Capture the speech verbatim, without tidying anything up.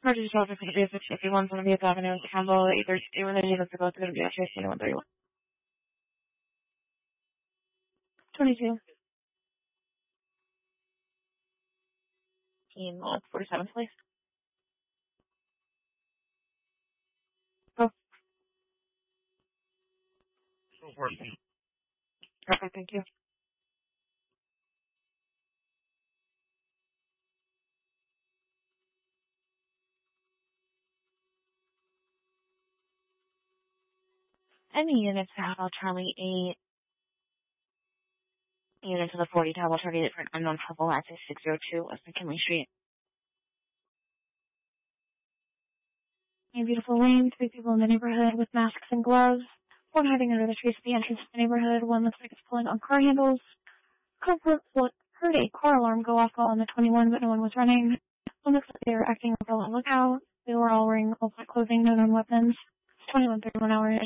Emergency call for six fifty-one, Columbia Avenue, Campbell, eight thirty-two, and the units are both going to be actually twenty-one thirty-one. twenty-two. In uh, forty-seventh, please. Oh. Perfect, thank you. Any units to Hotel Charlie eight, units to the forty Tower targeted for an unknown trouble at six oh two West McKinley Street. A beautiful lane, three people in the neighborhood with masks and gloves. One hiding under the trees at the entrance of the neighborhood. One looks like it's pulling on car handles. Couple heard a car alarm go off on the twenty-one, but no one was running. One looks like they were acting like a lookout. They were all wearing all black clothing, no known weapons. It's twenty-one thirty-one hour.